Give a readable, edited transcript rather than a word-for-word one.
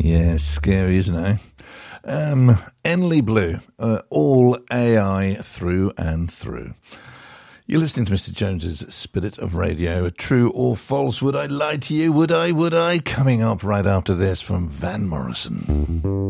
Yeah, scary, isn't it? Enley Blue, all AI through and through. You're listening to Mr. Jones's Spirit of Radio. True or false? Would I lie to you? Would I? Coming up right after this from Van Morrison.